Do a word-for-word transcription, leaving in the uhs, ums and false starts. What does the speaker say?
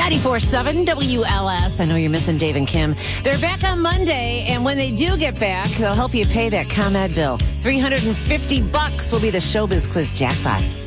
ninety-four point seven W L S. I know you're missing Dave and Kim. They're back on Monday, and when they do get back, they'll help you pay that ComEd bill. three hundred fifty bucks will be the Showbiz Quiz jackpot.